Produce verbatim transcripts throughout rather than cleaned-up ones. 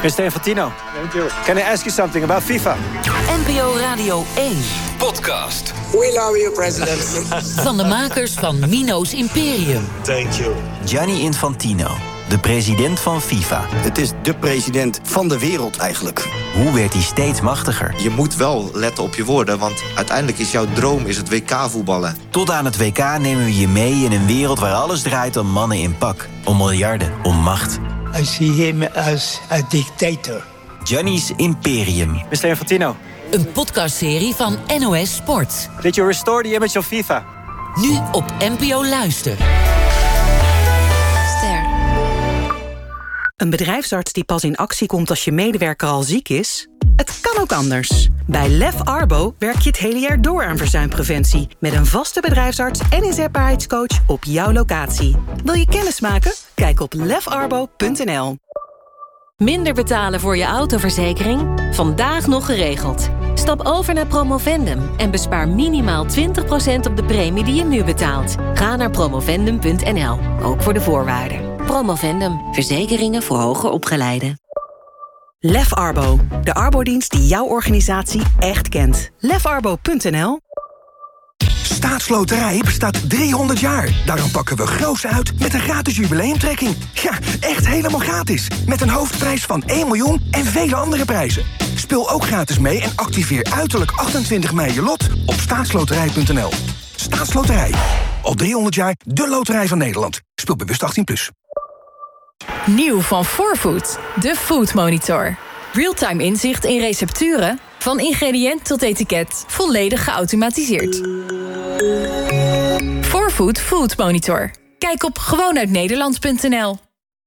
mister Infantino, can I ask you something about FIFA? N P O Radio één. Podcast. We love you, president. Van de makers van Mino's Imperium. Thank you. Gianni Infantino, de president van FIFA. Het is de president van de wereld eigenlijk. Hoe werd hij steeds machtiger? Je moet wel letten op je woorden, want uiteindelijk is jouw droom is het W K voetballen. Tot aan het W K nemen we je mee in een wereld waar alles draait om mannen in pak. Om miljarden, om macht. I see him as a dictator. Gianni's Imperium. mister Infantino. Een podcastserie van N O S Sport. Did you restore the image of FIFA? Nu op N P O Luister. Ster. Een bedrijfsarts die pas in actie komt als je medewerker al ziek is? Het kan ook anders. Bij Lef Arbo werk je het hele jaar door aan verzuimpreventie. Met een vaste bedrijfsarts en inzetbaarheidscoach op jouw locatie. Wil je kennis maken? Kijk op lef arbo punt n l. Minder betalen voor je autoverzekering? Vandaag nog geregeld. Stap over naar Promovendum en bespaar minimaal twintig procent op de premie die je nu betaalt. Ga naar promovendum punt n l, ook voor de voorwaarden. Promovendum, verzekeringen voor hoger opgeleiden. Lef Arbo, de arbodienst die jouw organisatie echt kent. lef arbo punt n l. Staatsloterij bestaat driehonderd jaar. Daarom pakken we groots uit met een gratis jubileumtrekking. Ja, echt helemaal gratis. Met een hoofdprijs van één miljoen en vele andere prijzen. Speel ook gratis mee en activeer uiterlijk achtentwintig mei je lot op staatsloterij punt n l. Staatsloterij. Al driehonderd jaar de loterij van Nederland. Speel bewust achttien plus. Nieuw van fourfood, de Food Monitor. Realtime inzicht in recepturen, van ingrediënt tot etiket, volledig geautomatiseerd. fourfood Food Monitor. Kijk op gewoon uit nederland punt n l.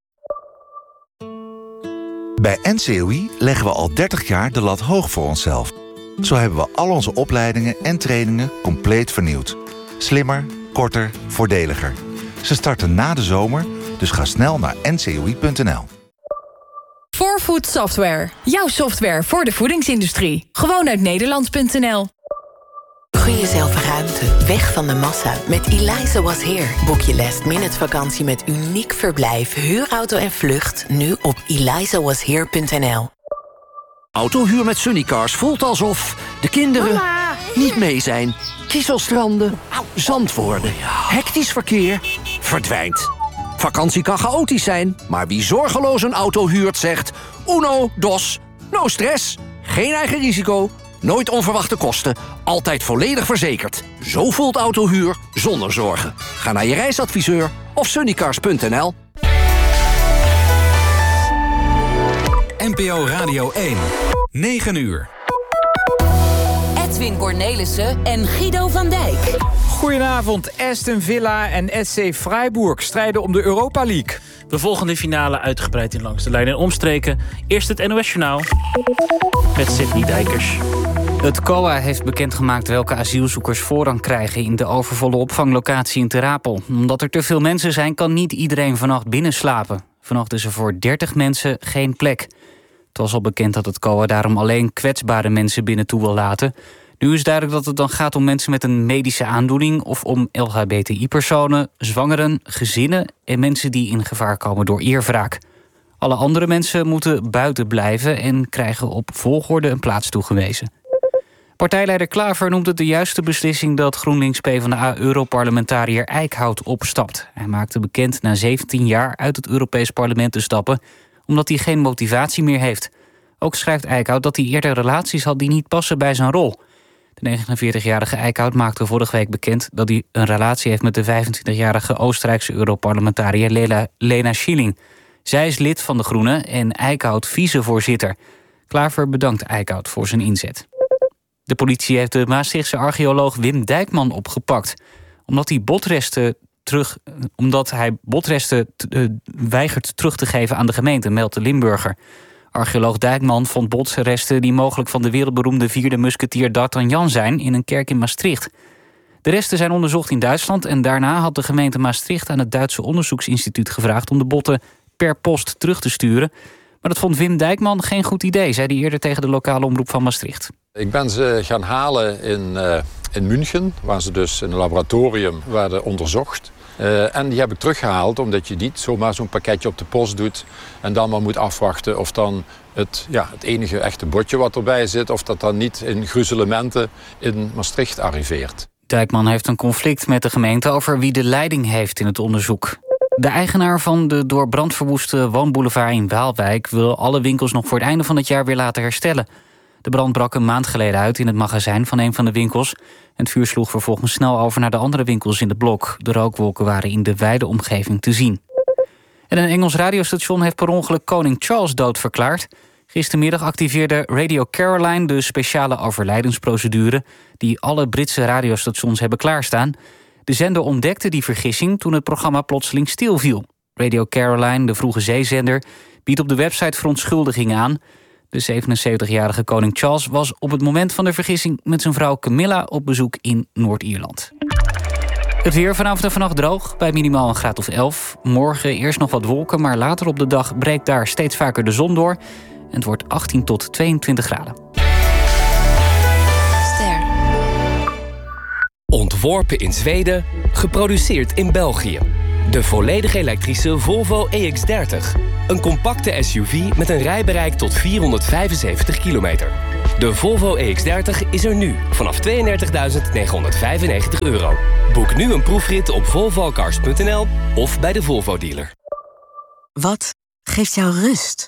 Bij N C O I leggen we al dertig jaar de lat hoog voor onszelf. Zo hebben we al onze opleidingen en trainingen compleet vernieuwd. Slimmer, korter, voordeliger. Ze starten na de zomer, dus ga snel naar n c o i punt n l. fourfood Software. Jouw software voor de voedingsindustrie. Gewoon uit nederland punt n l. Gun jezelf ruimte, weg van de massa. Met Eliza Was Here. Boek je last minute vakantie met uniek verblijf, huurauto en vlucht. Nu op eliza was here punt n l. Autohuur met Sunnycars voelt alsof de kinderen Mama. niet mee zijn. Kieselstranden, zand worden, hectisch verkeer, verdwijnt. Vakantie kan chaotisch zijn, maar wie zorgeloos een auto huurt zegt... Uno, dos, no stress, geen eigen risico, nooit onverwachte kosten... altijd volledig verzekerd. Zo voelt autohuur zonder zorgen. Ga naar je reisadviseur of sunnycars punt n l. N P O Radio één. negen uur. Edwin Cornelissen en Guido van Dijk. Goedenavond. Aston Villa en S C Freiburg strijden om de Europa League. We volgen de finale uitgebreid in Langs de Lijn en Omstreken. Eerst het N O S-journaal met Sidney Dijkers. Het C O A heeft bekendgemaakt welke asielzoekers voorrang krijgen... in de overvolle opvanglocatie in Ter Apel. Omdat er te veel mensen zijn, kan niet iedereen vannacht binnenslapen. Vannacht is er voor dertig mensen geen plek. Het was al bekend dat het C O A daarom alleen kwetsbare mensen binnen toe wil laten. Nu is duidelijk dat het dan gaat om mensen met een medische aandoening... of om L H B T I-personen, zwangeren, gezinnen... en mensen die in gevaar komen door eerwraak. Alle andere mensen moeten buiten blijven... en krijgen op volgorde een plaats toegewezen. Partijleider Klaver noemt het de juiste beslissing... dat GroenLinks-PvdA-europarlementariër Eickhout opstapt. Hij maakte bekend na zeventien jaar uit het Europees Parlement te stappen... omdat hij geen motivatie meer heeft. Ook schrijft Eickhout dat hij eerder relaties had die niet passen bij zijn rol. De negenenveertigjarige Eickhout maakte vorige week bekend... dat hij een relatie heeft met de vijfentwintigjarige Oostenrijkse Europarlementariër Lena, Lena Schilling. Zij is lid van de Groenen en Eickhout vicevoorzitter. Klaver bedankt Eickhout voor zijn inzet. De politie heeft de Maastrichtse archeoloog Wim Dijkman opgepakt. Omdat hij botresten, terug, omdat hij botresten t, uh, weigert terug te geven aan de gemeente, meldt de Limburger. Archeoloog Dijkman vond botresten die mogelijk van de wereldberoemde vierde musketier D'Artagnan zijn in een kerk in Maastricht. De resten zijn onderzocht in Duitsland en daarna had de gemeente Maastricht aan het Duitse onderzoeksinstituut gevraagd om de botten per post terug te sturen. Maar dat vond Wim Dijkman geen goed idee, zei hij eerder tegen de lokale omroep van Maastricht. Ik ben ze gaan halen in, uh, in München, waar ze dus in een laboratorium werden onderzocht. Uh, en die heb ik teruggehaald omdat je niet zomaar zo'n pakketje op de post doet en dan maar moet afwachten of dan het, ja, het enige echte botje wat erbij zit, of dat dan niet in gruzelementen in Maastricht arriveert. Dijkman heeft een conflict met de gemeente over wie de leiding heeft in het onderzoek. De eigenaar van de door brand verwoeste woonboulevard in Waalwijk wil alle winkels nog voor het einde van het jaar weer laten herstellen. De brand brak een maand geleden uit in het magazijn van een van de winkels. En het vuur sloeg vervolgens snel over naar de andere winkels in de blok. De rookwolken waren in de wijde omgeving te zien. En een Engels radiostation heeft per ongeluk koning Charles doodverklaard. Gistermiddag activeerde Radio Caroline de speciale overlijdensprocedure die alle Britse radiostations hebben klaarstaan. De zender ontdekte die vergissing toen het programma plotseling stilviel. Radio Caroline, de vroege zeezender, biedt op de website verontschuldigingen aan. De zevenenzeventigjarige koning Charles was op het moment van de vergissing met zijn vrouw Camilla op bezoek in Noord-Ierland. Het weer vanavond en vannacht droog, bij minimaal een graad of elf. Morgen eerst nog wat wolken, maar later op de dag breekt daar steeds vaker de zon door. En het wordt achttien tot tweeëntwintig graden. Ster. Ontworpen in Zweden, geproduceerd in België. De volledig elektrische Volvo E X dertig. Een compacte S U V met een rijbereik tot vierhonderdvijfenzeventig kilometer. De Volvo E X dertig is er nu vanaf tweeëndertigduizend negenhonderdvijfennegentig euro. Boek nu een proefrit op volvocars punt n l of bij de Volvo dealer. Wat geeft jou rust?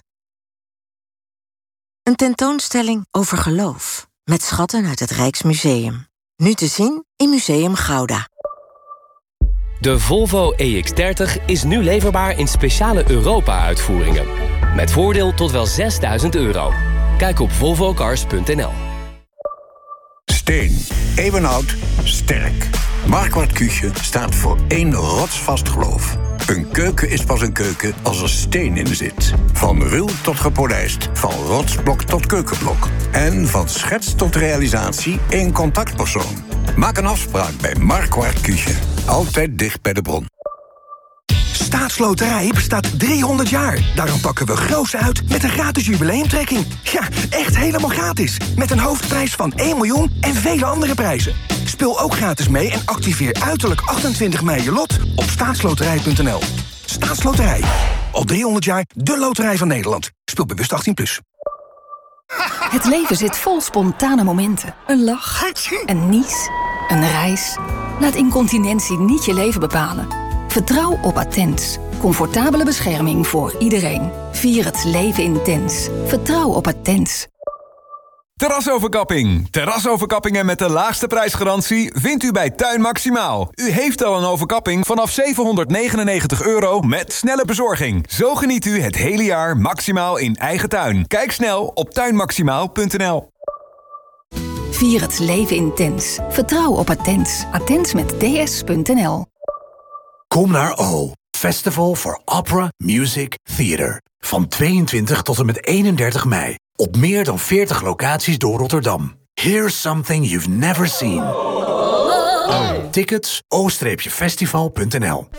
Een tentoonstelling over geloof. Met schatten uit het Rijksmuseum. Nu te zien in Museum Gouda. De Volvo E X dertig is nu leverbaar in speciale Europa-uitvoeringen. Met voordeel tot wel zesduizend euro. Kijk op volvocars punt n l. Steen, eeuwenoud, sterk. Marquardt Küche staat voor één rotsvast geloof. Een keuken is pas een keuken als er steen in zit. Van ruw tot gepolijst, van rotsblok tot keukenblok. En van schets tot realisatie één contactpersoon. Maak een afspraak bij Marquardt Küche. Altijd dicht bij de bron. Staatsloterij bestaat driehonderd jaar. Daarom pakken we groots uit met een gratis jubileumtrekking. Ja, echt helemaal gratis. Met een hoofdprijs van één miljoen en vele andere prijzen. Speel ook gratis mee en activeer uiterlijk achtentwintig mei je lot op staatsloterij punt n l. Staatsloterij. Al driehonderd jaar de loterij van Nederland. Speel bewust achttien plus. Het leven zit vol spontane momenten. Een lach, een nies, een reis. Laat incontinentie niet je leven bepalen. Vertrouw op Attens. Comfortabele bescherming voor iedereen. Vier het leven intens. Vertrouw op Attens. Terrasoverkapping. Terrasoverkappingen met de laagste prijsgarantie vindt u bij Tuin Maximaal. U heeft al een overkapping vanaf zevenhonderdnegenennegentig euro met snelle bezorging. Zo geniet u het hele jaar maximaal in eigen tuin. Kijk snel op tuin maximaal punt n l. Vier het leven intens. Vertrouw op Attens. Attens met d s punt n l. Kom naar O, Festival for Opera, Music, Theater. Van tweeëntwintig tot en met eenendertig mei. Op meer dan veertig locaties door Rotterdam. Here's something you've never seen. Tickets o festival punt n l.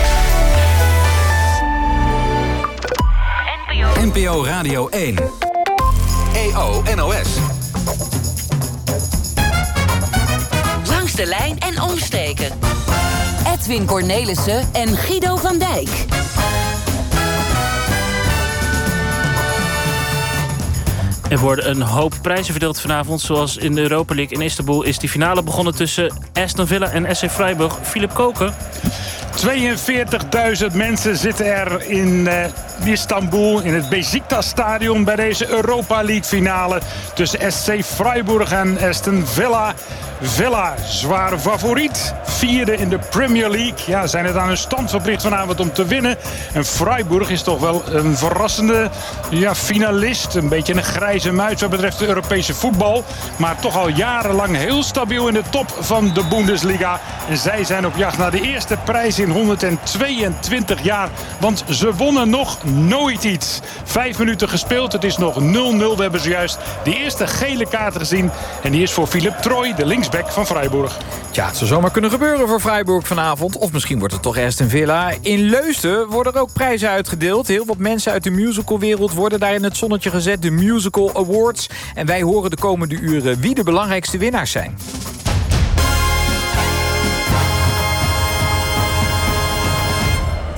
N P O Radio één. E O N O S. Langs de lijn en omstreken. Edwin Cornelissen en Guido van Dijk. Er worden een hoop prijzen verdeeld vanavond. Zoals in de Europa League in Istanbul is die finale begonnen tussen Aston Villa en S C Freiburg. Philip Koken. tweeënveertigduizend mensen zitten er in uh, Istanbul, in het Beşiktaş-stadion, bij deze Europa League finale tussen S C Freiburg en Aston Villa. Villa, zware favoriet. Vierde in de Premier League. Ja, zijn het aan hun stand verplicht vanavond om te winnen. En Freiburg is toch wel een verrassende ja, finalist. Een beetje een grijze muis wat betreft de Europese voetbal. Maar toch al jarenlang heel stabiel in de top van de Bundesliga. En zij zijn op jacht naar de eerste prijs in honderdtweeëntwintig jaar. Want ze wonnen nog nooit iets. Vijf minuten gespeeld. Het is nog nul nul. We hebben zojuist de eerste gele kaart gezien. En die is voor Philip Troy, de linksback van Freiburg. Ja, het zou zomaar kunnen gebeuren voor Freiburg vanavond. Of misschien wordt het toch Aston Villa. In Leusden worden er ook prijzen uitgedeeld. Heel wat mensen uit de musicalwereld worden daar in het zonnetje gezet. De Musical Awards. En wij horen de komende uren wie de belangrijkste winnaars zijn.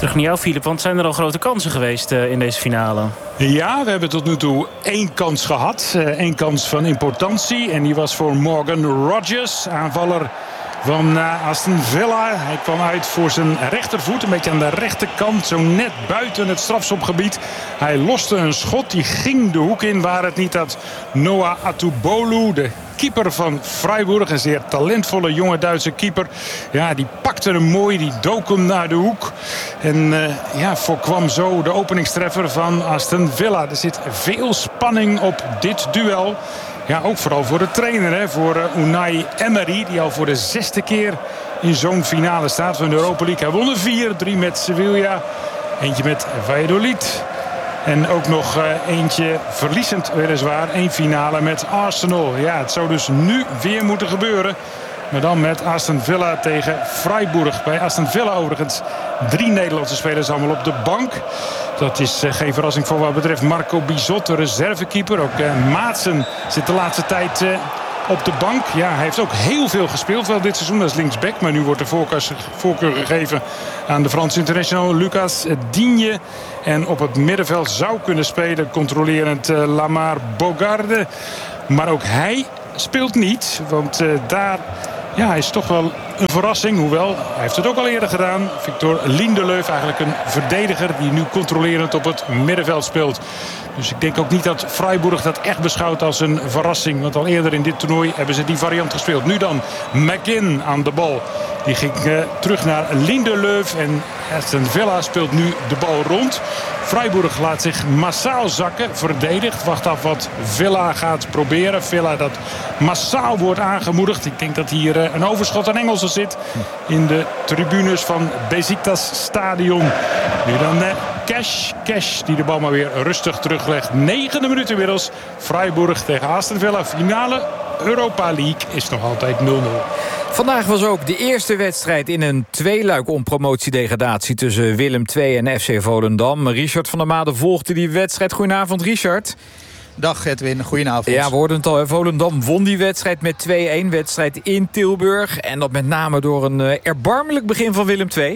Terug naar jou, Filip, want zijn er al grote kansen geweest uh, in deze finale? Ja, we hebben tot nu toe één kans gehad. Uh, één kans van importantie. En die was voor Morgan Rogers, aanvaller van uh, Aston Villa. Hij kwam uit voor zijn rechtervoet, een beetje aan de rechterkant, zo net buiten het strafschopgebied. Hij loste een schot, die ging de hoek in, waar het niet dat Noah Atubolu, de keeper van Freiburg, een zeer talentvolle jonge Duitse keeper, ja, die pakte hem mooi, die dook hem naar de hoek. En uh, ja, voorkwam zo de openingstreffer van Aston Villa. Er zit veel spanning op dit duel. Ja, ook vooral voor de trainer, hè, voor uh, Unai Emery, die al voor de zesde keer in zo'n finale staat van de Europa League. Hij won er vier, drie met Sevilla, eentje met Valladolid. En ook nog uh, eentje verliezend weliswaar, één finale met Arsenal. Ja, het zou dus nu weer moeten gebeuren. Maar dan met Aston Villa tegen Freiburg. Bij Aston Villa overigens drie Nederlandse spelers allemaal op de bank. Dat is uh, geen verrassing voor wat betreft Marco Bizot, de reservekeeper. Ook uh, Maatsen zit de laatste tijd uh, op de bank. Ja, hij heeft ook heel veel gespeeld wel dit seizoen als linksback. Maar nu wordt de voorkeur, voorkeur gegeven aan de Franse international Lucas Digne. En op het middenveld zou kunnen spelen controlerend uh, Lamar Bogarde. Maar ook hij speelt niet, want uh, daar... Ja, hij is toch wel een verrassing. Hoewel, hij heeft het ook al eerder gedaan. Victor Lindelöf, eigenlijk een verdediger die nu controlerend op het middenveld speelt. Dus ik denk ook niet dat Freiburg dat echt beschouwt als een verrassing. Want al eerder in dit toernooi hebben ze die variant gespeeld. Nu dan McGinn aan de bal. Die ging uh, terug naar Lindelöf. En Aston Villa speelt nu de bal rond. Freiburg laat zich massaal zakken. Verdedigt. Wacht af wat Villa gaat proberen. Villa dat massaal wordt aangemoedigd. Ik denk dat hier uh, een overschot aan Engelsen zit. In de tribunes van Besiktas Stadion. Nu dan uh, Cash. Cash die de bal maar weer rustig teruglegt. Negende minuut inmiddels. Freiburg tegen Aston Villa. Finale Europa League is nog altijd nul nul. Vandaag was ook de eerste wedstrijd in een tweeluik om promotiedegradatie tussen Willem twee en F C Volendam. Richard van der Made volgde die wedstrijd. Goedenavond, Richard. Dag Edwin, goedenavond. Ja, we hoorden het al. Hè? Volendam won die wedstrijd met twee-een. Wedstrijd in Tilburg. En dat met name door een uh, erbarmelijk begin van Willem twee.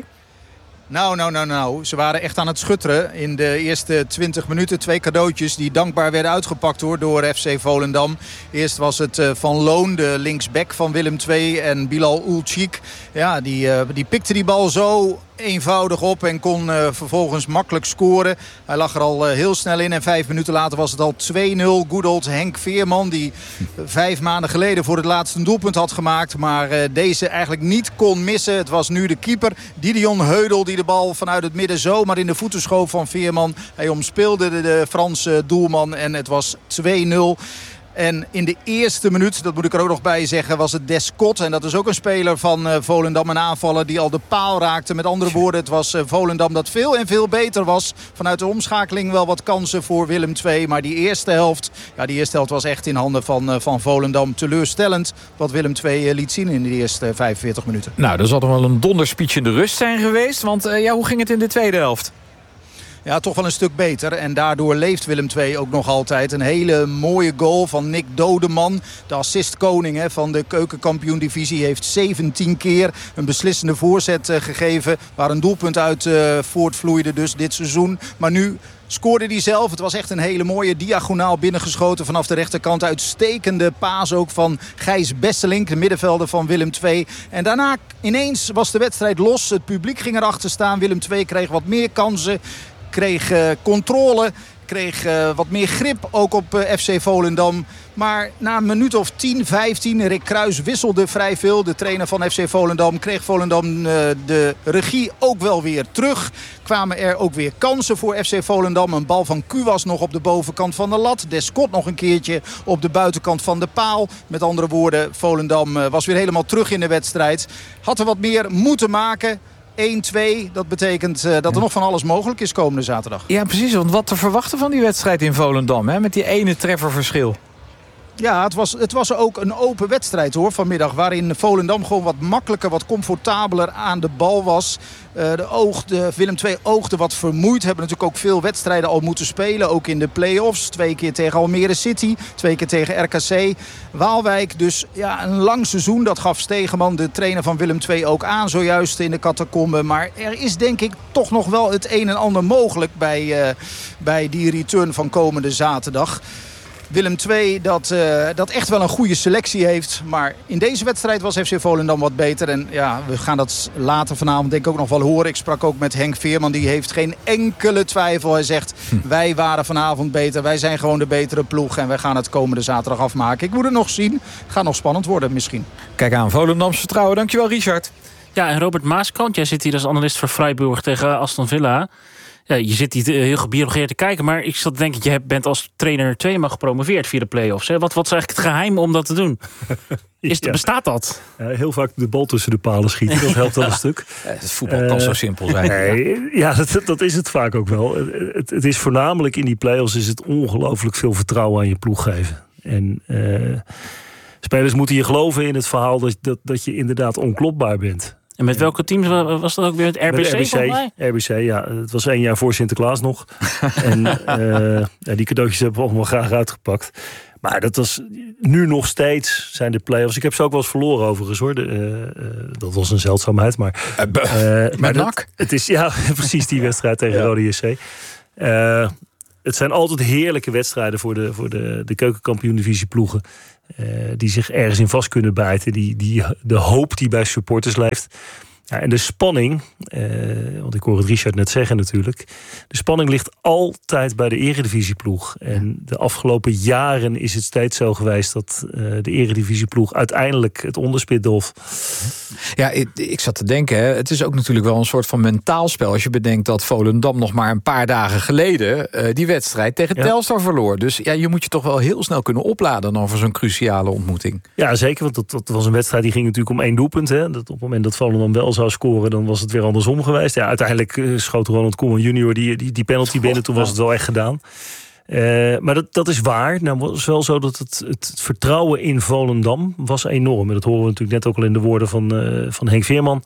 Nou, nou, nou, nou. Ze waren echt aan het schutteren in de eerste twintig minuten. Twee cadeautjes die dankbaar werden uitgepakt hoor, door F C Volendam. Eerst was het uh, Van Loon, de linksback van Willem twee. En Bilal Ulcik. Ja, die, uh, die pikte die bal zo eenvoudig op en kon uh, vervolgens makkelijk scoren. Hij lag er al uh, heel snel in en vijf minuten later was het al twee nul. Good old Henk Veerman, die uh, vijf maanden geleden voor het laatste doelpunt had gemaakt. Maar uh, deze eigenlijk niet kon missen. Het was nu de keeper, Didion Heudel, die de bal vanuit het midden zomaar in de voeten schoof van Veerman. Hij omspeelde de, de Franse doelman en het was twee nul. En in de eerste minuut, dat moet ik er ook nog bij zeggen, was het Descott. En dat is ook een speler van uh, Volendam, een aanvaller die al de paal raakte. Met andere woorden, het was uh, Volendam dat veel en veel beter was. Vanuit de omschakeling wel wat kansen voor Willem twee. Maar die eerste helft, ja, die eerste helft was echt in handen van, uh, van Volendam. Teleurstellend wat Willem twee uh, liet zien in de eerste uh, vijfenveertig minuten. Nou, er zal toch wel een donderspeech in de rust zijn geweest. Want uh, ja, hoe ging het in de tweede helft? Ja, toch wel een stuk beter. En daardoor leeft Willem twee ook nog altijd. Een hele mooie goal van Nick Dodeman. De assistkoning hè, van de keukenkampioen-divisie heeft zeventien keer een beslissende voorzet uh, gegeven. Waar een doelpunt uit uh, voortvloeide dus dit seizoen. Maar nu scoorde hij zelf. Het was echt een hele mooie diagonaal binnengeschoten vanaf de rechterkant. Uitstekende paas ook van Gijs Besselink, de middenvelder van Willem twee. En daarna ineens was de wedstrijd los. Het publiek ging erachter staan. Willem twee kreeg wat meer kansen. Kreeg uh, controle, kreeg uh, wat meer grip ook op uh, F C Volendam. Maar na een minuut of tien, vijftien, Rick Kruijs wisselde vrij veel. De trainer van F C Volendam kreeg Volendam uh, de regie ook wel weer terug. Kwamen er ook weer kansen voor F C Volendam. Een bal van Kuwas nog op de bovenkant van de lat. Descott nog een keertje op de buitenkant van de paal. Met andere woorden, Volendam uh, was weer helemaal terug in de wedstrijd. Had er wat meer moeten maken. één twee, dat betekent uh, dat er nog van alles mogelijk is komende zaterdag. Ja, precies. Want wat te verwachten van die wedstrijd in Volendam, hè? Met die ene trefferverschil. Ja, het was, het was ook een open wedstrijd hoor vanmiddag. Waarin Volendam gewoon wat makkelijker, wat comfortabeler aan de bal was. Uh, de oogde, Willem twee oogde wat vermoeid. Hebben natuurlijk ook veel wedstrijden al moeten spelen. Ook in de play-offs. Twee keer tegen Almere City. Twee keer tegen R K C. Waalwijk. Dus ja, een lang seizoen. Dat gaf Stegeman, de trainer van Willem twee, ook aan. Zojuist in de catacombe. Maar er is denk ik toch nog wel het een en ander mogelijk bij, uh, bij die return van komende zaterdag. Willem twee dat, uh, dat echt wel een goede selectie heeft. Maar in deze wedstrijd was F C Volendam wat beter. En ja, we gaan dat later vanavond denk ik ook nog wel horen. Ik sprak ook met Henk Veerman. Die heeft geen enkele twijfel. Hij zegt, hm. wij waren vanavond beter. Wij zijn gewoon de betere ploeg. En wij gaan het komende zaterdag afmaken. Ik moet het nog zien. Het gaat nog spannend worden misschien. Kijk aan, Volendams vertrouwen. Dankjewel, Richard. Ja, en Robert Maaskant, jij zit hier als analist voor Freiburg tegen Aston Villa. Ja, je zit hier heel gebiologeerd te kijken, maar ik zat denk ik, je bent als trainer tweemaal gepromoveerd via de play-offs. Hè? Wat, wat is eigenlijk het geheim om dat te doen? Is, ja. Bestaat dat? Uh, heel vaak de bal tussen de palen schieten, dat helpt wel een stuk. Ja, het voetbal kan uh, zo simpel zijn. Nee, ja, dat, dat is het vaak ook wel. Het, het is voornamelijk in die play-offs is het ongelooflijk veel vertrouwen aan je ploeg geven. En uh, spelers moeten je geloven in het verhaal dat, dat, dat je inderdaad onklopbaar bent. En met welke teams was dat ook weer? Het R B C? Met R B C, R B C, ja. Het was één jaar voor Sinterklaas nog. en uh, ja, die cadeautjes hebben we allemaal graag uitgepakt. Maar dat was nu nog steeds zijn de play-offs. Ik heb ze ook wel eens verloren overigens hoor. De, uh, uh, dat was een zeldzaamheid. Maar, uh, maar dat, het is ja precies die wedstrijd tegen ja. Rode J C. Uh, het zijn altijd heerlijke wedstrijden voor de, voor de, de keukenkampioen-divisie ploegen. Uh, die zich ergens in vast kunnen bijten. Die, die, de hoop die bij supporters leeft. Ja, en de spanning, uh, want ik hoor het Richard net zeggen natuurlijk. De spanning ligt altijd bij de eredivisieploeg. En de afgelopen jaren is het steeds zo geweest dat uh, de eredivisieploeg uiteindelijk het onderspit dolf. Ja, ik, ik zat te denken, hè, het is ook natuurlijk wel een soort van mentaal spel. Als je bedenkt dat Volendam nog maar een paar dagen geleden uh, die wedstrijd tegen ja. Telstar verloor. Dus ja, je moet je toch wel heel snel kunnen opladen dan voor zo'n cruciale ontmoeting. Ja, zeker, want dat, dat was een wedstrijd die ging natuurlijk om één doelpunt. Hè. Dat op het moment dat Volendam wel zou scoren, dan was het weer andersom geweest. Ja, uiteindelijk uh, schoot Ronald Koeman junior die, die, die penalty binnen. Toen was het wel echt gedaan. Uh, maar dat, dat is waar. Nou was wel zo dat het, het vertrouwen in Volendam was enorm. En dat horen we natuurlijk net ook al in de woorden van, uh, van Henk Veerman.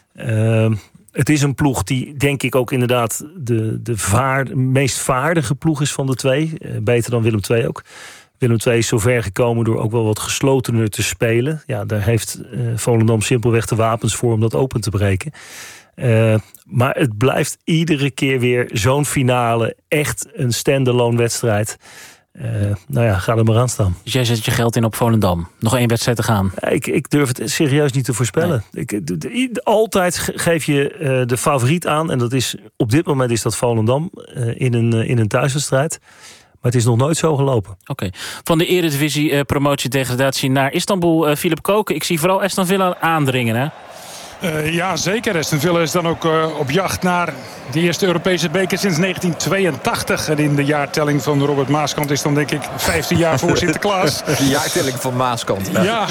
Ja. Uh, het is een ploeg die, denk ik, ook inderdaad de, de vaar, meest vaardige ploeg is van de twee. Uh, beter dan Willem twee ook. Willem twee is zover gekomen door ook wel wat geslotener te spelen. Ja, daar heeft uh, Volendam simpelweg de wapens voor om dat open te breken. Uh, maar het blijft iedere keer weer zo'n finale echt een stand-alone wedstrijd. Uh, nou ja, ga er maar aan staan. Dus jij zet je geld in op Volendam. Nog één wedstrijd te gaan. Ja, ik, ik durf het serieus niet te voorspellen. Nee. Ik, de, de, altijd geef je uh, de favoriet aan. En dat is, op dit moment is dat Volendam uh, in, een, uh, in een thuiswedstrijd. Maar het is nog nooit zo gelopen. Oké. Okay. Van de Eredivisie uh, promotie-degradatie naar Istanbul. Uh, Philip Koken, ik zie vooral Aston Villa aandringen, hè? Uh, ja, zeker. Aston Villa is dan ook uh, op jacht naar de eerste Europese beker sinds negentien tweeëntachtig. En in de jaartelling van Robert Maaskant is dan denk ik vijftien jaar voor Sinterklaas. De jaartelling van Maaskant. Ja, ja,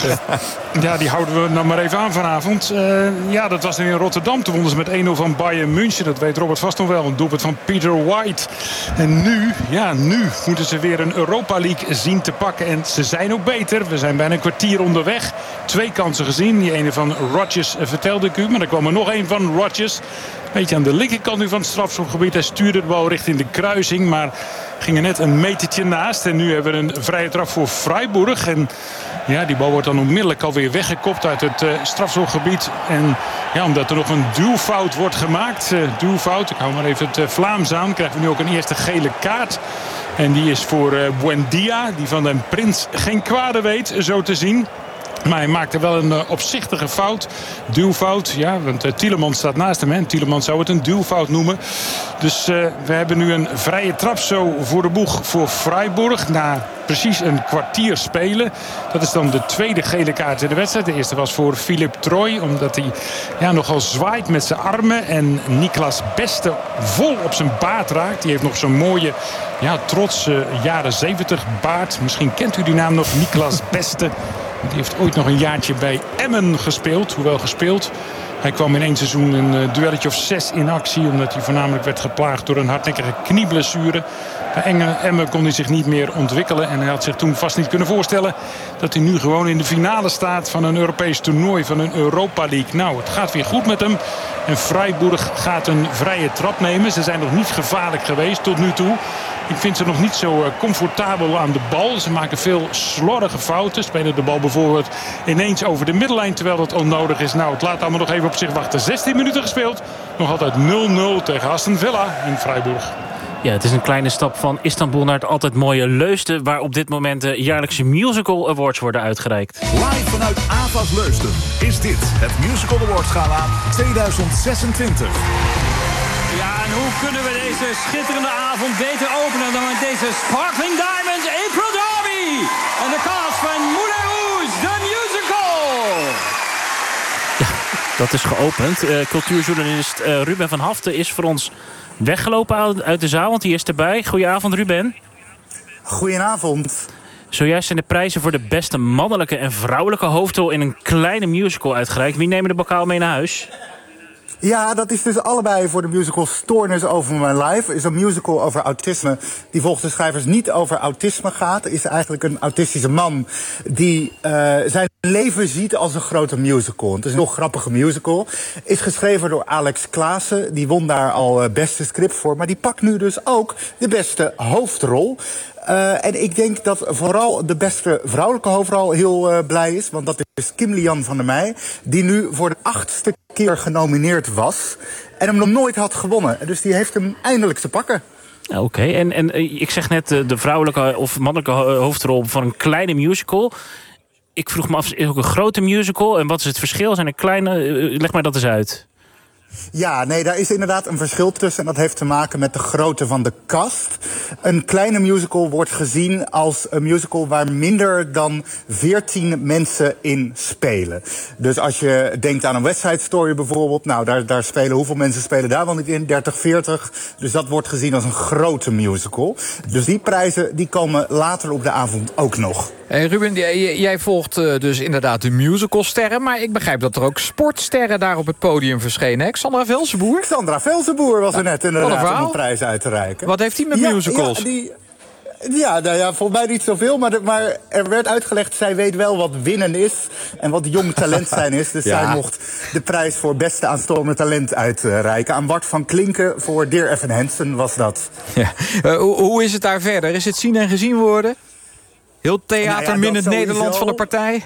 ja die houden we nou maar even aan vanavond. Uh, ja, dat was nu in Rotterdam. Toen wonnen ze met één nul van Bayern München. Dat weet Robert vast nog wel. Een doelpunt van Peter White. En nu, ja, nu moeten ze weer een Europa League zien te pakken. En ze zijn ook beter. We zijn bijna een kwartier onderweg. Twee kansen gezien. Die ene van Rodgers vertelde ik u. Maar er kwam er nog één van Rodgers. Beetje aan de linkerkant nu van het strafschopgebied. Hij stuurde de bal richting de kruising. Maar ging er net een metertje naast. En nu hebben we een vrije trap voor Freiburg. En ja, die bal wordt dan onmiddellijk alweer weggekopt uit het uh, strafschopgebied. En ja, omdat er nog een duwfout wordt gemaakt. Uh, duwfout, ik hou maar even het uh, Vlaams aan. Krijgen we nu ook een eerste gele kaart. En die is voor uh, Buendia. Die van den Prins geen kwade weet, zo te zien. Maar hij maakte wel een uh, opzichtige fout. Duwfout, ja, want uh, Tielemans staat naast hem. En Tielemans zou het een duwfout noemen. Dus uh, we hebben nu een vrije trap zo voor de boeg voor Freiburg. Na precies een kwartier spelen. Dat is dan de tweede gele kaart in de wedstrijd. De eerste was voor Philip Troy. Omdat hij ja, nogal zwaait met zijn armen. En Niklas Beste vol op zijn baard raakt. Die heeft nog zo'n mooie, ja, trotse jaren zeventig baard. Misschien kent u die naam nog, Niklas Beste. Die heeft ooit nog een jaartje bij Emmen gespeeld. Hoewel gespeeld Hij kwam in één seizoen een uh, duelletje of zes in actie. Omdat hij voornamelijk werd geplaagd door een hardnekkige knieblessure. Bij Emmen kon hij zich niet meer ontwikkelen. En hij had zich toen vast niet kunnen voorstellen dat hij nu gewoon in de finale staat van een Europees toernooi, van een Europa League. Nou, het gaat weer goed met hem. En Freiburg gaat een vrije trap nemen. Ze zijn nog niet gevaarlijk geweest tot nu toe. Ik vind ze nog niet zo comfortabel aan de bal. Ze maken veel slordige fouten. Spelen de bal bijvoorbeeld ineens over de middellijn terwijl dat onnodig is. Nou, het laat allemaal nog even op zich wachten. zestien minuten gespeeld. Nog altijd nul nul tegen Aston Villa in Freiburg. Ja, het is een kleine stap van Istanbul naar het altijd mooie Leusden, waar op dit moment de jaarlijkse Musical Awards worden uitgereikt. Live vanuit A V A S Leusden is dit het Musical Awards Gala tweeduizend zesentwintig. Ja, en hoe kunnen we deze schitterende avond beter openen dan met deze Sparkling Diamonds April Derby en de cast van Moulin Rouge, The Musical. Ja, dat is geopend. Uh, cultuurjournalist uh, Ruben van Haften is voor ons weggelopen uit de zaal, want die is erbij. Goedenavond, Ruben. Goedenavond. Zojuist zijn de prijzen voor de beste mannelijke en vrouwelijke hoofdrol in een kleine musical uitgereikt. Wie nemen de bokaal mee naar huis? Ja, dat is dus allebei voor de musical Stoornis Over My Life. Is een musical over autisme die volgens de schrijvers niet over autisme gaat. Is eigenlijk een autistische man die uh, zijn leven ziet als een grote musical. Het is een heel grappige musical. Is geschreven door Alex Klaassen. Die won daar al uh, beste script voor. Maar die pakt nu dus ook de beste hoofdrol. Uh, en ik denk dat vooral de beste vrouwelijke hoofdrol heel uh, blij is. Want dat is Kim Lian van der Meij. Die nu voor de achtste keer genomineerd was. En hem nog nooit had gewonnen. Dus die heeft hem eindelijk te pakken. Oké, okay. en, en ik zeg net uh, de vrouwelijke of mannelijke hoofdrol van een kleine musical. Ik vroeg me af, is het ook een grote musical? En wat is het verschil? Zijn er kleine? Uh, leg maar dat eens uit. Ja, nee, daar is inderdaad een verschil tussen. En dat heeft te maken met de grootte van de cast. Een kleine musical wordt gezien als een musical waar minder dan veertien mensen in spelen. Dus als je denkt aan een West Side Story bijvoorbeeld, nou, daar, daar spelen, hoeveel mensen spelen daar wel niet in? dertig, veertig. Dus dat wordt gezien als een grote musical. Dus die prijzen die komen later op de avond ook nog. Hey Ruben, jij, jij volgt uh, dus inderdaad de musicalsterren, maar ik begrijp dat er ook sportsterren daar op het podium verschenen, hè? Sandra Velzenboer? Sandra Velzenboer was er net inderdaad om een prijs uit te reiken. Wat heeft hij met ja, musicals? Ja, die, ja, nou ja, volgens mij niet zoveel, maar, de, maar er werd uitgelegd, zij weet wel wat winnen is en wat jong talent zijn is. Dus ja. Zij mocht de prijs voor beste aanstormend talent uitreiken. Aan Bart van Klinken voor Dear Evan Hansen was dat. Ja. Uh, hoe, hoe is het daar verder? Is het zien en gezien worden? Heel theaterminnend nou ja, Nederland van de partij?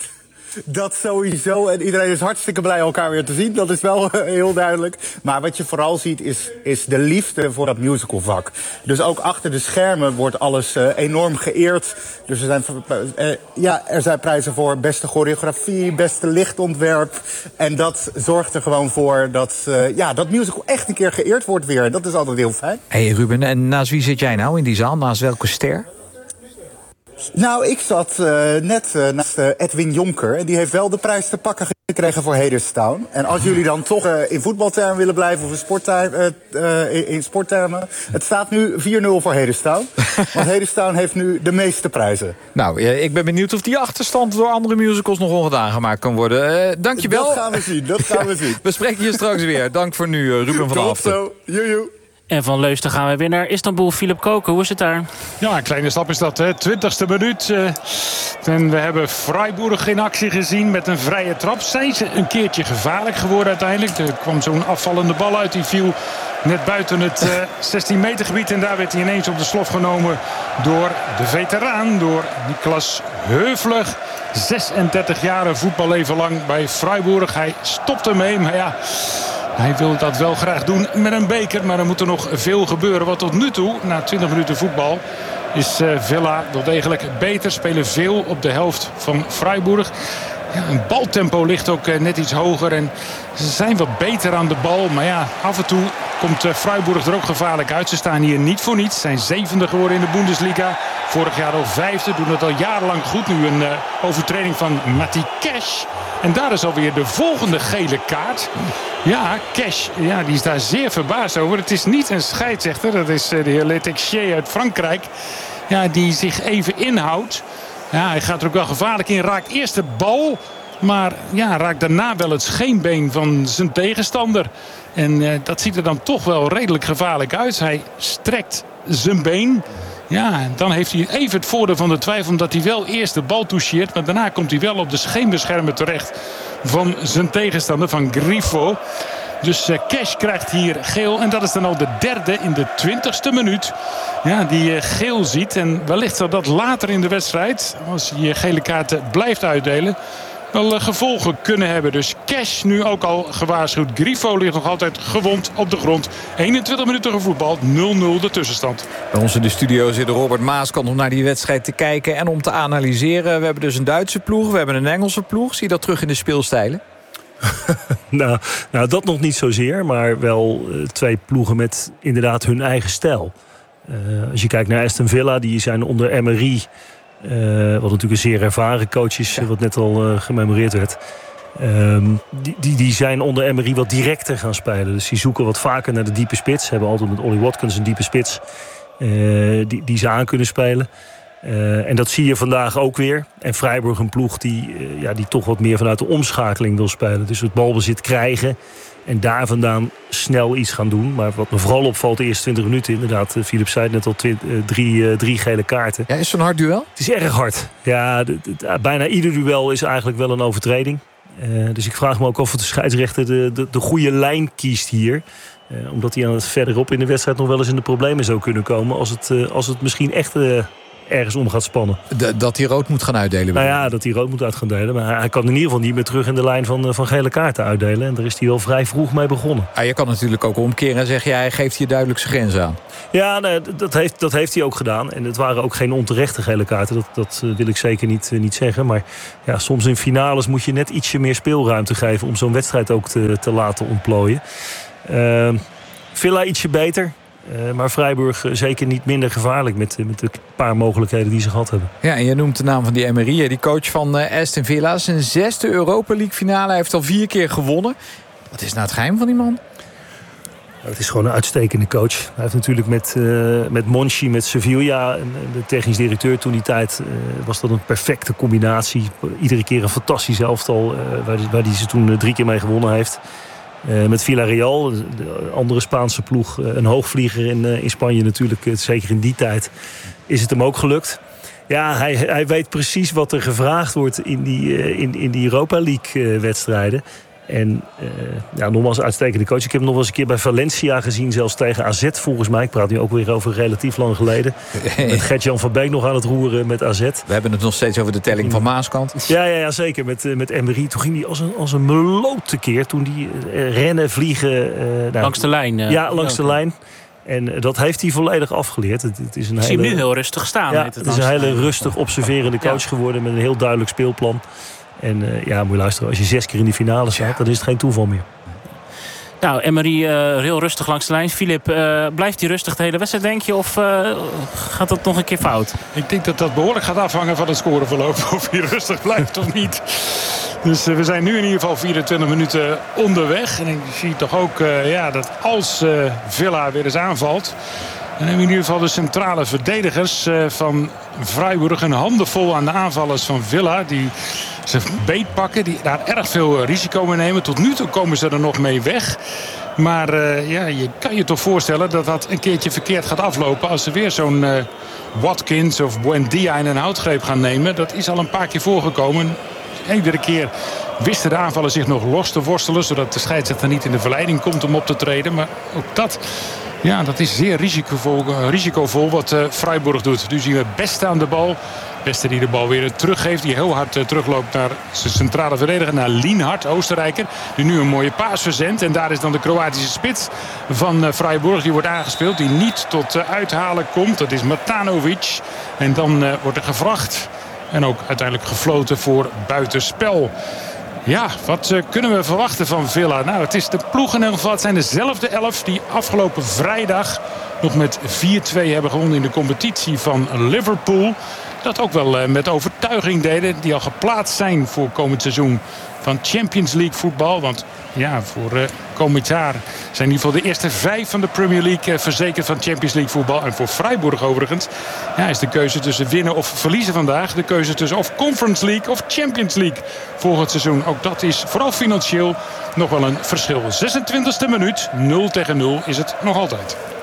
Dat sowieso. En iedereen is hartstikke blij elkaar weer te zien. Dat is wel uh, heel duidelijk. Maar wat je vooral ziet is, is de liefde voor dat musicalvak. Dus ook achter de schermen wordt alles uh, enorm geëerd. Dus er zijn, uh, ja, er zijn prijzen voor beste choreografie, beste lichtontwerp. En dat zorgt er gewoon voor dat, uh, ja, dat musical echt een keer geëerd wordt weer. Dat is altijd heel fijn. Hé hey Ruben, en naast wie zit jij nou in die zaal? Naast welke ster? Nou, ik zat uh, net uh, naast uh, Edwin Jonker. En die heeft wel de prijs te pakken gekregen voor Hadestown. En als jullie dan toch uh, in voetbaltermen willen blijven of in, sporttermen, uh, uh, in sporttermen. Het staat nu vier nul voor Hadestown. Want Hadestown heeft nu de meeste prijzen. Nou, ik ben benieuwd of die achterstand door andere musicals nog ongedaan gemaakt kan worden. Uh, dankjewel. Dat gaan we zien, dat gaan we zien. We spreken je straks weer. Dank voor nu, uh, Ruben van Haften. Tot zo, joejoe. En van Leusden gaan we weer naar Istanbul. Philip Koken, hoe is het daar? Ja, een kleine stap is dat, hè. twintigste minuut. Uh, en we hebben Freiburg in actie gezien met een vrije trap. Zijn ze een keertje gevaarlijk geworden uiteindelijk. Er kwam zo'n afvallende bal uit. Die viel net buiten het uh, zestien meter gebied. En daar werd hij ineens op de slof genomen door de veteraan. Door Niklas Heuvelig. zesendertig jaar, een voetballeven lang bij Freiburg. Hij stopt ermee, maar ja... Hij wil dat wel graag doen met een beker. Maar er moet er nog veel gebeuren. Want tot nu toe, na twintig minuten voetbal... is uh, Villa wel degelijk beter. Spelen veel op de helft van Freiburg. Ja, een baltempo ligt ook uh, net iets hoger. En ze zijn wat beter aan de bal. Maar ja, af en toe komt uh, Freiburg er ook gevaarlijk uit. Ze staan hier niet voor niets. Ze zijn zevende geworden in de Bundesliga. Vorig jaar al vijfde. Doen het al jarenlang goed. Nu een uh, overtreding van Matti Cash. En daar is alweer de volgende gele kaart. Ja, Cash, ja, die is daar zeer verbaasd over. Het is niet een scheidsrechter. Dat is uh, de heer Letexier uit Frankrijk. Ja, die zich even inhoudt. Ja, hij gaat er ook wel gevaarlijk in. Raakt eerst de bal Maar ja, raakt daarna wel het scheenbeen van zijn tegenstander. En uh, dat ziet er dan toch wel redelijk gevaarlijk uit. Hij strekt zijn been. Ja, dan heeft hij even het voordeel van de twijfel, omdat hij wel eerst de bal toucheert. Maar daarna komt hij wel op de scheenbeschermer terecht van zijn tegenstander, van Grifo. Dus uh, Cash krijgt hier geel. En dat is dan al de derde in de twintigste minuut. Ja, die uh, geel ziet. En wellicht zal dat later in de wedstrijd, als hij gele kaarten blijft uitdelen, wel uh, gevolgen kunnen hebben. Dus Cash nu ook al gewaarschuwd. Grifo ligt nog altijd gewond op de grond. eenentwintig minuten gevoetbald. nul nul de tussenstand. Bij ons in de studio zit Robert Maaskant om naar die wedstrijd te kijken en om te analyseren. We hebben dus een Duitse ploeg, we hebben een Engelse ploeg. Zie je dat terug in de speelstijlen? nou, nou, dat nog niet zozeer. Maar wel uh, twee ploegen met inderdaad hun eigen stijl. Uh, als je kijkt naar Aston Villa, die zijn onder Emery, Uh, wat natuurlijk een zeer ervaren coach is, ja. Wat net al uh, gememoreerd werd. Um, die, die, die zijn onder Emery wat directer gaan spelen. Dus die zoeken wat vaker naar de diepe spits. Ze hebben altijd met Ollie Watkins een diepe spits uh, die, die ze aan kunnen spelen. Uh, en dat zie je vandaag ook weer. En Freiburg een ploeg die, uh, ja, die toch wat meer vanuit de omschakeling wil spelen. Dus het balbezit krijgen en daar vandaan snel iets gaan doen. Maar wat me vooral opvalt de eerste twintig minuten, inderdaad, Philip zei het net al, twi- uh, drie, uh, drie gele kaarten. Ja, is het zo'n hard duel? Het is erg hard. Ja, de, de, bijna ieder duel is eigenlijk wel een overtreding. Uh, dus ik vraag me ook of de scheidsrechter de, de, de goede lijn kiest hier. Uh, omdat hij aan het verderop in de wedstrijd nog wel eens in de problemen zou kunnen komen als het, uh, als het misschien echt Uh, ergens om gaat spannen. De, dat hij rood moet gaan uitdelen? Nou ja, dat hij rood moet uit gaan delen. Maar hij, hij kan in ieder geval niet meer terug in de lijn van, van gele kaarten uitdelen. En daar is hij wel vrij vroeg mee begonnen. Ah, je kan natuurlijk ook omkeren en zeggen, ja, hij geeft hier duidelijk zijn grens aan. Ja, nee, dat, heeft, dat heeft hij ook gedaan. En het waren ook geen onterechte gele kaarten. Dat, dat wil ik zeker niet, niet zeggen. Maar ja, soms in finales moet je net ietsje meer speelruimte geven om zo'n wedstrijd ook te, te laten ontplooien. Uh, Villa ietsje beter. Uh, maar Freiburg uh, zeker niet minder gevaarlijk met, uh, met de paar mogelijkheden die ze gehad hebben. Ja, en je noemt de naam van die Emery, die coach van uh, Aston Villa. Zijn zesde Europa League finale. Hij heeft al vier keer gewonnen. Wat is nou het geheim van die man? Het is gewoon een uitstekende coach. Hij heeft natuurlijk met, uh, met Monchi, met Sevilla, en de technisch directeur toen die tijd, uh, was dat een perfecte combinatie. Iedere keer een fantastisch elftal, uh, waar, die, waar die ze toen uh, drie keer mee gewonnen heeft. Uh, met Villarreal, de andere Spaanse ploeg, uh, een hoogvlieger in, uh, in Spanje natuurlijk, uh, zeker in die tijd, is het hem ook gelukt. Ja, hij, hij weet precies wat er gevraagd wordt in die, uh, in, in die Europa League uh, wedstrijden. En uh, ja, nogmaals uitstekende coach. Ik heb hem nog wel eens een keer bij Valencia gezien, zelfs tegen A Z volgens mij. Ik praat nu ook weer over relatief lang geleden. Met Gert-Jan van Beek nog aan het roeren met A Z. We hebben het nog steeds over de telling van Maaskant. Ja, ja, ja zeker. Met, uh, met Emery. Toen ging hij als een, als een meloot tekeer. Toen die uh, rennen, vliegen. Uh, nou, langs de lijn. Uh, ja, langs de lijn. En uh, dat heeft hij volledig afgeleerd. Het, het is een ik hele, zie hem nu heel rustig staan. Ja, het, het is een hele rustig observerende coach ja. geworden. Met een heel duidelijk speelplan. En uh, ja, moet je luisteren, als je zes keer in die finale staat, ja. dan is het geen toeval meer. Nou, Emery uh, heel rustig langs de lijn. Philip, uh, blijft hij rustig de hele wedstrijd, denk je? Of uh, gaat dat nog een keer fout? Ik denk dat dat behoorlijk gaat afhangen van het scoreverloop. Of hij rustig blijft of niet. Dus uh, we zijn nu in ieder geval vierentwintig minuten onderweg. En ik zie toch ook uh, ja, dat als uh, Villa weer eens aanvalt, dan hebben we in ieder geval de centrale verdedigers uh, van Freiburg een handen vol aan de aanvallers van Villa. Die ze beet pakken, die daar erg veel risico mee nemen. Tot nu toe komen ze er nog mee weg. Maar uh, ja, je kan je toch voorstellen dat dat een keertje verkeerd gaat aflopen als ze weer zo'n uh, Watkins of Buendia in een houtgreep gaan nemen. Dat is al een paar keer voorgekomen. Iedere keer wisten de aanvallers zich nog los te worstelen, zodat de scheidsrechter niet in de verleiding komt om op te treden. Maar ook dat, ja, dat is zeer risicovol, risicovol wat uh, Freiburg doet. Nu zien we Beste aan de bal. Beste die de bal weer teruggeeft. Die heel hard uh, terugloopt naar zijn centrale verdediger. Naar Lienhard, Oostenrijker. Die nu een mooie paas verzendt. En daar is dan de Kroatische spits van uh, Freiburg. Die wordt aangespeeld. Die niet tot uh, uithalen komt. Dat is Matanovic. En dan uh, wordt er gevraagd. En ook uiteindelijk gefloten voor buitenspel. Ja, wat uh, kunnen we verwachten van Villa? Nou, het is de ploeg in ieder geval. Het zijn dezelfde elf die afgelopen vrijdag nog met vier twee hebben gewonnen in de competitie van Liverpool. Dat ook wel uh, met overtuiging deden. Die al geplaatst zijn voor komend seizoen van Champions League voetbal. Want ja, voor uh, komend jaar zijn in ieder geval de eerste vijf van de Premier League uh, verzekerd van Champions League voetbal. En voor Freiburg overigens ja, is de keuze tussen winnen of verliezen vandaag. De keuze tussen of Conference League of Champions League volgend seizoen. Ook dat is vooral financieel nog wel een verschil. zesentwintigste minuut, nul tegen nul is het nog altijd.